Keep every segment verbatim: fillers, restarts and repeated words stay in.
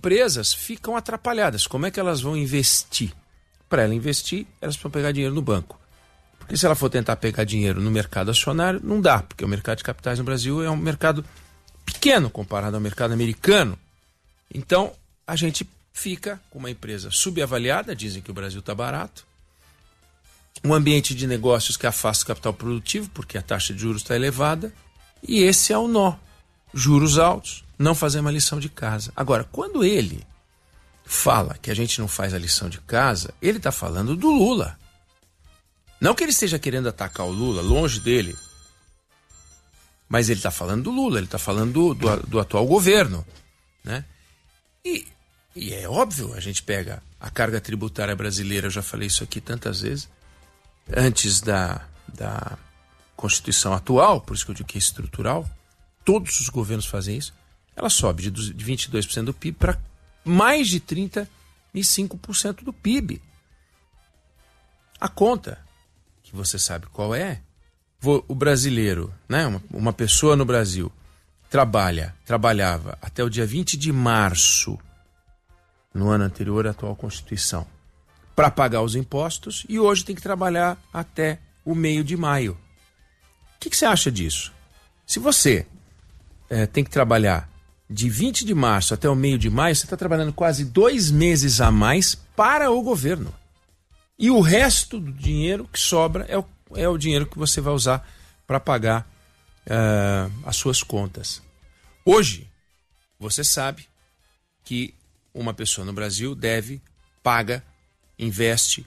empresas ficam atrapalhadas. Como é que elas vão investir? Para ela investir, elas precisam pegar dinheiro no banco. Porque se ela for tentar pegar dinheiro no mercado acionário, não dá, porque o mercado de capitais no Brasil é um mercado pequeno comparado ao mercado americano. Então, a gente fica com uma empresa subavaliada, dizem que o Brasil está barato, um ambiente de negócios que afasta o capital produtivo, porque a taxa de juros está elevada, e esse é o nó. Juros altos, não fazer uma lição de casa. Agora, quando ele fala que a gente não faz a lição de casa, ele está falando do Lula. Não que ele esteja querendo atacar o Lula, longe dele. Mas ele está falando do Lula, ele está falando do, do, do atual governo, né? E, e é óbvio, a gente pega a carga tributária brasileira, eu já falei isso aqui tantas vezes, antes da, da Constituição atual, por isso que eu digo que é estrutural, todos os governos fazem isso, ela sobe de vinte e dois por cento do P I B para mais de trinta e cinco por cento do P I B. A conta, que você sabe qual é, o brasileiro, né, uma, uma pessoa no Brasil, trabalha, trabalhava até o dia vinte de março, no ano anterior à atual Constituição, para pagar os impostos, e hoje tem que trabalhar até o meio de maio. O que, que você acha disso? Se você é, tem que trabalhar de vinte de março até o meio de maio, você está trabalhando quase dois meses a mais para o governo. E o resto do dinheiro que sobra é o, é o dinheiro que você vai usar para pagar uh, as suas contas. Hoje, você sabe que uma pessoa no Brasil deve, paga, investe,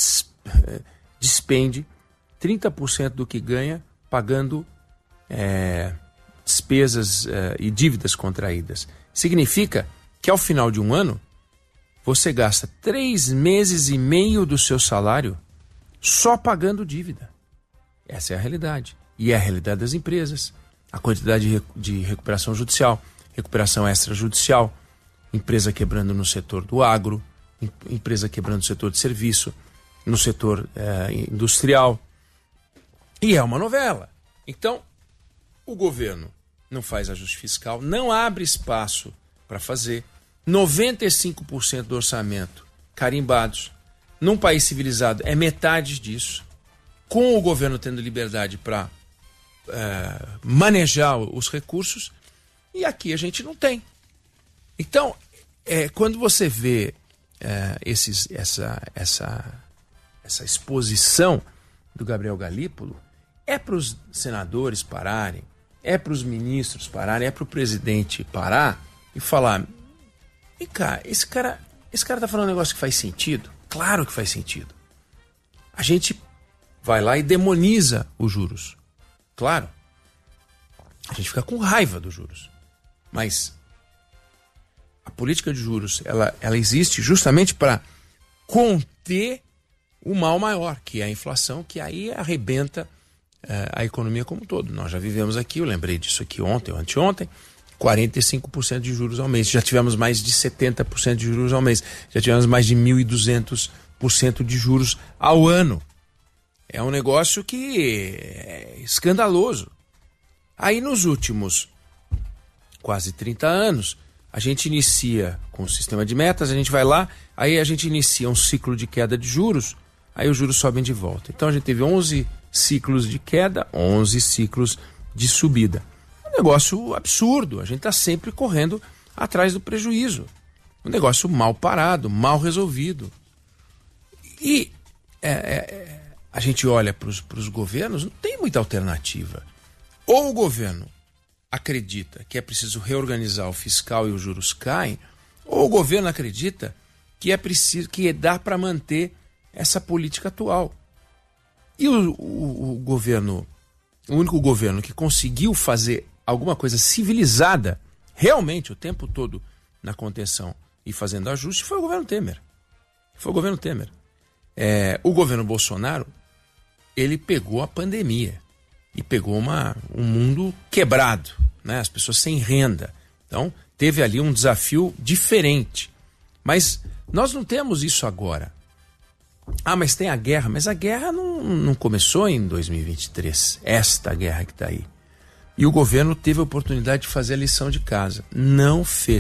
despende trinta por cento do que ganha pagando é, despesas é, e dívidas contraídas. Significa que ao final de um ano você gasta três meses e meio do seu salário só pagando dívida. Essa é a realidade. E é a realidade das empresas. A quantidade de recuperação judicial, recuperação extrajudicial, empresa quebrando no setor do agro, empresa quebrando no setor de serviço, no setor eh, industrial. E é uma novela. Então, o governo não faz ajuste fiscal, não abre espaço para fazer. noventa e cinco por cento do orçamento carimbados. Num país civilizado é metade disso. Com o governo tendo liberdade para eh, manejar os recursos, e aqui a gente não tem. Então, é, quando você vê é, esses, essa, essa, essa exposição do Gabriel Galípolo, é para os senadores pararem, é para os ministros pararem, é para o presidente parar e falar: e cá, esse cara esse cara tá falando um negócio que faz sentido? Claro que faz sentido. A gente vai lá e demoniza os juros. Claro. A gente fica com raiva dos juros. Mas a política de juros, ela, ela existe justamente para conter o mal maior, que é a inflação, que aí arrebenta uh, a economia como um todo. Nós já vivemos aqui, eu lembrei disso aqui ontem ou anteontem, quarenta e cinco por cento de juros ao mês. Já tivemos mais de setenta por cento de juros ao mês. Já tivemos mais de mil e duzentos por cento de juros ao ano. É um negócio que é escandaloso. Aí nos últimos quase trinta anos, a gente inicia com o sistema de metas, a gente vai lá, aí a gente inicia um ciclo de queda de juros, aí os juros sobem de volta. Então a gente teve onze ciclos de queda, onze ciclos de subida. É um negócio absurdo, a gente está sempre correndo atrás do prejuízo. Um negócio mal parado, mal resolvido. E é, é, a gente olha para os governos, não tem muita alternativa. Ou o governo acredita que é preciso reorganizar o fiscal e os juros caem, ou o governo acredita que é preciso, que dá para manter essa política atual. E o, o, o governo, o único governo que conseguiu fazer alguma coisa civilizada, realmente, o tempo todo na contenção e fazendo ajuste, foi o governo Temer. Foi o governo Temer. É, o governo Bolsonaro, ele pegou a pandemia e pegou uma, um mundo quebrado, né? As pessoas sem renda. Então, teve ali um desafio diferente. Mas nós não temos isso agora. Ah, mas tem a guerra. Mas a guerra não, não começou em dois mil e vinte e três. Esta guerra que está aí. E o governo teve a oportunidade de fazer a lição de casa. Não fez.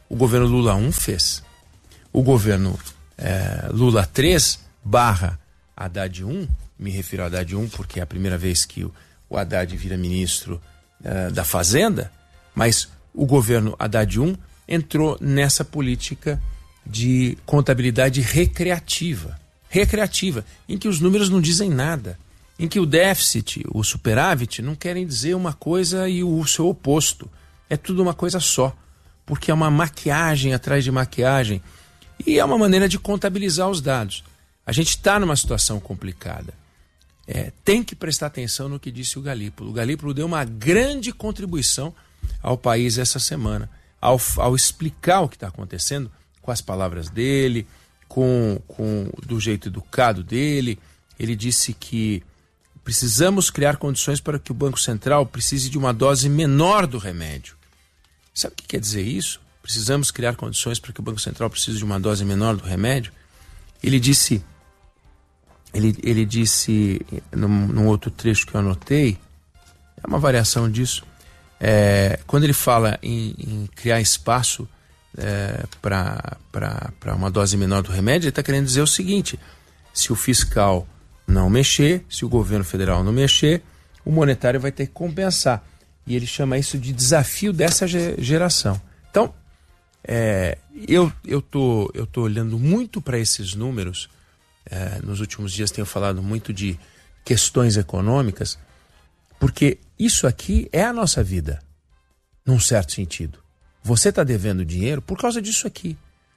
O governo Lula um fez. O governo é, Lula três barra Haddad um, me refiro a Haddad um porque é a primeira vez que o, o Haddad vira ministro é, da Fazenda, mas o governo Haddad um entrou nessa política de contabilidade recreativa. Recreativa, em que os números não dizem nada, em que o déficit, o superávit, não querem dizer uma coisa e o seu oposto. É tudo uma coisa só, porque é uma maquiagem atrás de maquiagem e é uma maneira de contabilizar os dados. A gente está numa situação complicada. É, tem que prestar atenção no que disse o Galípolo. O Galípolo deu uma grande contribuição ao país essa semana, ao, ao explicar o que está acontecendo com as palavras dele, com, com do jeito educado dele. Ele disse que precisamos criar condições para que o Banco Central precise de uma dose menor do remédio. Sabe o que quer dizer isso? Precisamos criar condições para que o Banco Central precise de uma dose menor do remédio? Ele disse, ele, ele disse num, num outro trecho que eu anotei, é uma variação disso, é, quando ele fala em, em criar espaço é, para uma dose menor do remédio, ele está querendo dizer o seguinte: se o fiscal não mexer, se o governo federal não mexer, o monetário vai ter que compensar. E ele chama isso de desafio dessa geração. Então, é, eu eu tô, eu tô olhando muito para esses números. É, nos últimos dias tenho falado muito de questões econômicas, porque isso aqui é a nossa vida, num certo sentido. Você está devendo dinheiro por causa disso aqui.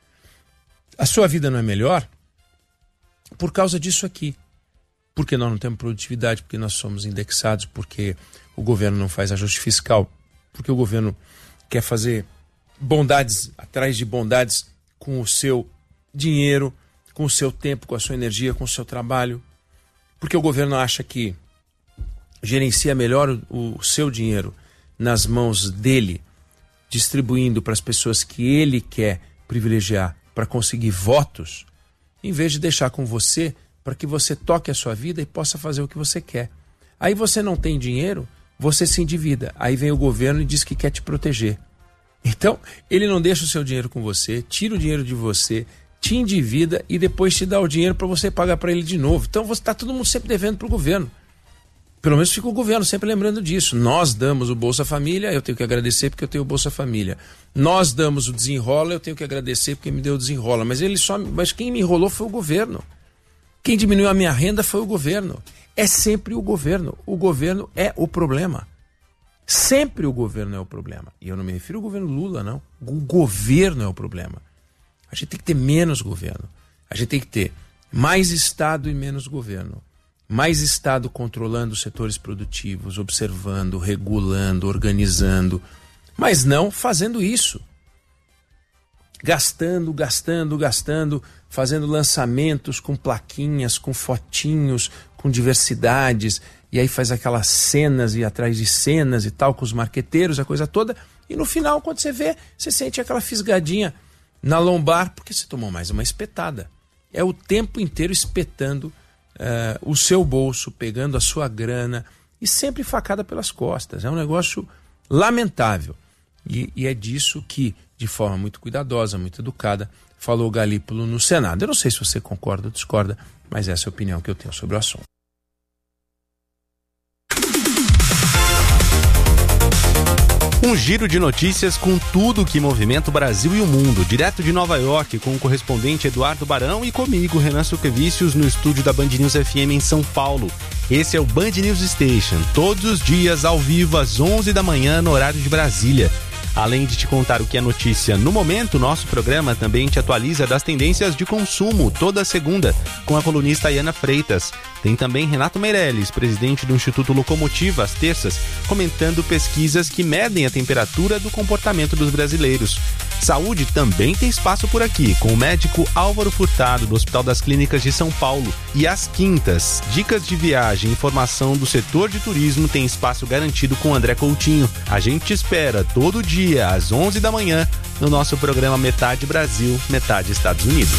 A sua vida não é melhor por causa disso aqui. Porque nós não temos produtividade, porque nós somos indexados, porque o governo não faz ajuste fiscal, porque o governo quer fazer bondades atrás de bondades com o seu dinheiro, com o seu tempo, com a sua energia, com o seu trabalho, porque o governo acha que gerencia melhor o, o seu dinheiro nas mãos dele, distribuindo para as pessoas que ele quer privilegiar para conseguir votos, em vez de deixar com você para que você toque a sua vida e possa fazer o que você quer. Aí você não tem dinheiro, você se endivida. Aí vem o governo e diz que quer te proteger. Então, ele não deixa o seu dinheiro com você, tira o dinheiro de você, te endivida e depois te dá o dinheiro para você pagar para ele de novo. Então, você está todo mundo sempre devendo para o governo. Pelo menos fica o governo sempre lembrando disso. Nós damos o Bolsa Família, eu tenho que agradecer porque eu tenho o Bolsa Família. Nós damos o Desenrola, eu tenho que agradecer porque me deu o Desenrola. Mas, ele só, mas quem me enrolou foi o governo. Quem diminuiu a minha renda foi o governo. É sempre o governo. O governo é o problema. Sempre o governo é o problema. E eu não me refiro ao governo Lula, não. O governo é o problema. A gente tem que ter menos governo. A gente tem que ter mais Estado e menos governo. Mais Estado controlando os setores produtivos, observando, regulando, organizando. Mas não fazendo isso. Gastando, gastando, gastando, fazendo lançamentos com plaquinhas, com fotinhos, com diversidades, e aí faz aquelas cenas e atrás de cenas e tal, com os marqueteiros, a coisa toda, e no final, quando você vê, você sente aquela fisgadinha na lombar, porque você tomou mais uma espetada. É o tempo inteiro espetando uh, o seu bolso, pegando a sua grana, e sempre facada pelas costas. É um negócio lamentável. E, e é disso que, de forma muito cuidadosa, muito educada, falou o Galípolo no Senado. Eu não sei se você concorda ou discorda, mas essa é a opinião que eu tenho sobre o assunto. Um giro de notícias com tudo que movimenta o Brasil e o mundo, direto de Nova York, com o correspondente Eduardo Barão e comigo, Renan Suquevicius, no estúdio da Band News F M em São Paulo. Esse é o Band News Station, todos os dias ao vivo às onze da manhã no horário de Brasília. Além de te contar o que é notícia no momento, nosso programa também te atualiza das tendências de consumo toda segunda, com a colunista Ayana Freitas. Tem também Renato Meirelles, presidente do Instituto Locomotiva, às terças, comentando pesquisas que medem a temperatura do comportamento dos brasileiros. Saúde também tem espaço por aqui, com o médico Álvaro Furtado, do Hospital das Clínicas de São Paulo. E às quintas, dicas de viagem e informação do setor de turismo tem espaço garantido com André Coutinho. A gente te espera todo dia, às onze da manhã, no nosso programa Metade Brasil, Metade Estados Unidos.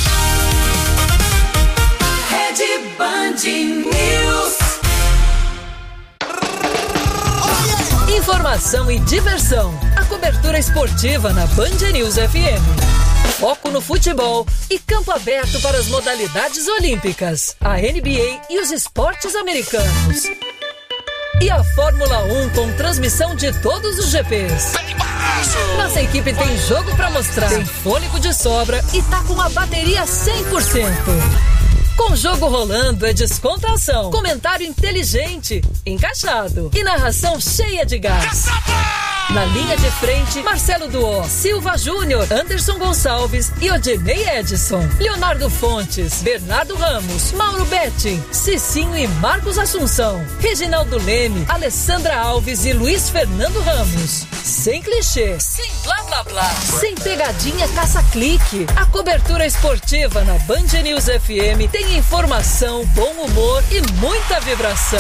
Rede Band News. Informação e diversão. A cobertura esportiva na Band News F M. Foco no futebol e campo aberto para as modalidades olímpicas, a N B A e os esportes americanos. E a Fórmula um com transmissão de todos os G Ps. Nossa equipe tem jogo pra mostrar, tem fôlego de sobra e tá com a bateria cem por cento. Com jogo rolando é descontração, comentário inteligente, encaixado e narração cheia de gás. Na linha de frente, Marcelo Duó, Silva Júnior, Anderson Gonçalves e Odinei Edson. Leonardo Fontes, Bernardo Ramos, Mauro Betting, Cicinho e Marcos Assunção. Reginaldo Leme, Alessandra Alves e Luiz Fernando Ramos. Sem clichê, sem blá blá blá, sem pegadinha caça-clique. A cobertura esportiva na Band News F M tem informação, bom humor e muita vibração.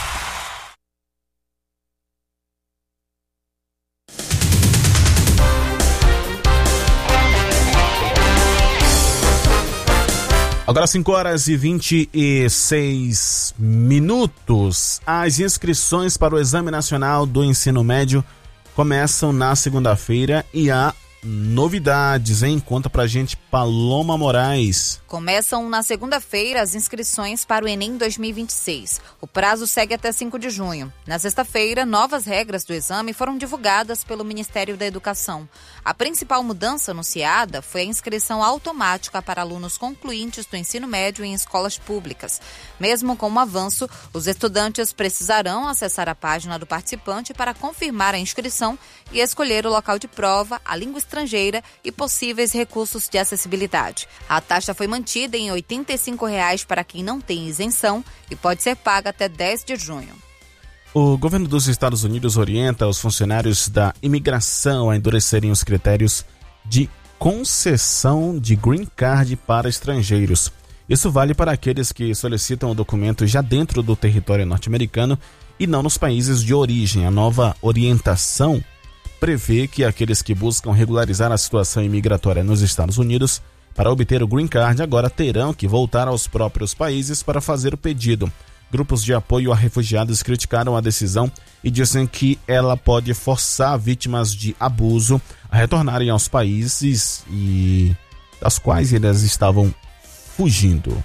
Agora cinco horas e vinte e seis minutos. As inscrições para o Exame Nacional do Ensino Médio começam na segunda-feira e há novidades, hein? Conta pra gente, Paloma Moraes. Começam na segunda-feira as inscrições para o Enem dois mil e vinte e seis. O prazo segue até cinco de junho. Na sexta-feira, novas regras do exame foram divulgadas pelo Ministério da Educação. A principal mudança anunciada foi a inscrição automática para alunos concluintes do ensino médio em escolas públicas. Mesmo com o avanço, os estudantes precisarão acessar a página do participante para confirmar a inscrição e escolher o local de prova, a língua estrangeira e possíveis recursos de acessibilidade. A taxa foi mantida em oitenta e cinco reais para quem não tem isenção e pode ser paga até dez de junho. O governo dos Estados Unidos orienta os funcionários da imigração a endurecerem os critérios de concessão de green card para estrangeiros. Isso vale para aqueles que solicitam o documento já dentro do território norte-americano e não nos países de origem. A nova orientação prevê que aqueles que buscam regularizar a situação imigratória nos Estados Unidos para obter o green card agora terão que voltar aos próprios países para fazer o pedido. Grupos de apoio a refugiados criticaram a decisão e dizem que ela pode forçar vítimas de abuso a retornarem aos países e das quais eles estavam fugindo.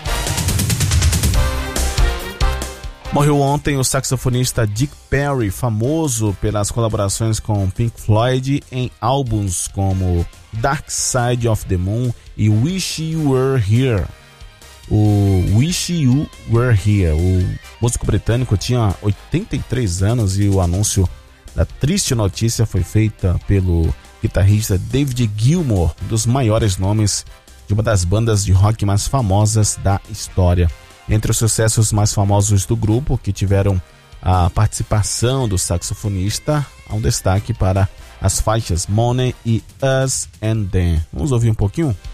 Morreu ontem o saxofonista Dick Perry, famoso pelas colaborações com Pink Floyd em álbuns como Dark Side of the Moon e Wish You Were Here. O Wish You Were Here, o músico britânico, tinha oitenta e três anos e o anúncio da triste notícia foi feita pelo guitarrista David Gilmour, um dos maiores nomes de uma das bandas de rock mais famosas da história. Entre os sucessos mais famosos do grupo, que tiveram a participação do saxofonista, há um destaque para as faixas Money e Us and Them. Vamos ouvir um pouquinho?